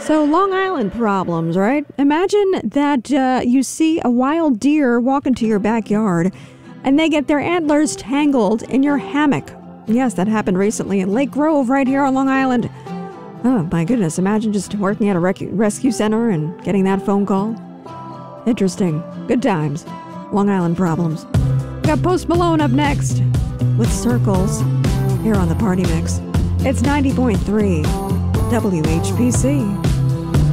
So, Long Island problems, right? Imagine that you see a wild deer walk into your backyard and they get their antlers tangled in your hammock. Yes, that happened recently in Lake Grove right here on Long Island. Oh, my goodness. Imagine just working at a rescue center and getting that phone call. Interesting. Good times. Long Island problems. We got Post Malone up next with Circles here on the Party Mix. It's 90.3 WHPC.